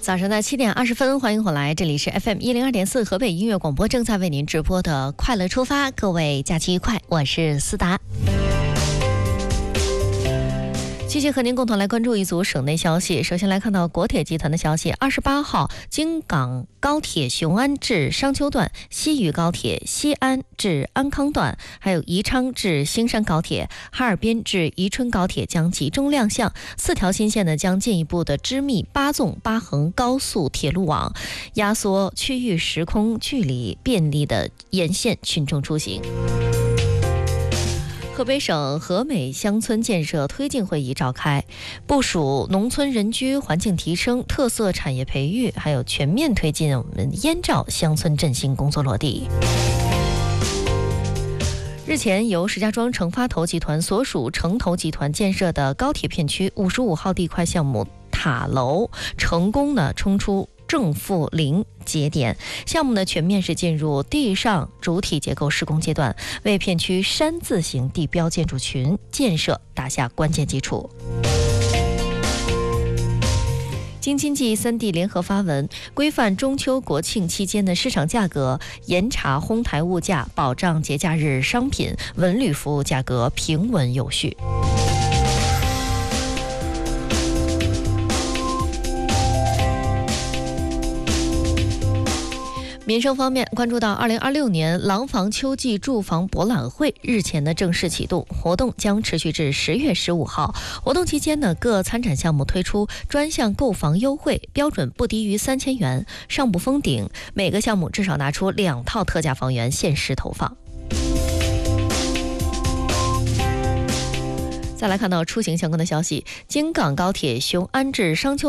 早上的7点20分，欢迎回来，这里是 FM 102.4河北音乐广播，正在为您直播的快乐出发，各位假期愉快，我是思达。继续和您共同来关注一组省内消息。首先来看到国铁集团的消息，28号京港高铁雄安至商丘段、西渝高铁西安至安康段，还有宜昌至兴山高铁、哈尔滨至宜春高铁将集中亮相。4条新线呢将进一步的织密8纵8横高速铁路网，压缩区域时空距离，便利的沿线群众出行。河北省和美乡村建设推进会议召开，部署农村人居环境提升、特色产业培育，还有全面推进我们燕赵乡村振兴工作落地。日前，由石家庄成发投集团所属城投集团建设的高铁片区55号地块项目塔楼成功冲出正负0节点，项目全面是进入地上主体结构施工阶段，为片区山字形地标建筑群建设打下关键基础。京津冀3地联合发文，规范中秋国庆期间的市场价格，严查哄抬物价，保障节假日商品、文旅服务价格平稳有序。民生方面，关注到2026年廊坊秋季住房博览会日前正式启动，活动将持续至10月15号。活动期间各参展项目推出专项购房优惠，标准不低于3000元，上不封顶，每个项目至少拿出2套特价房源限时投放。再来看到出行相关的消息，京港高铁雄安至商丘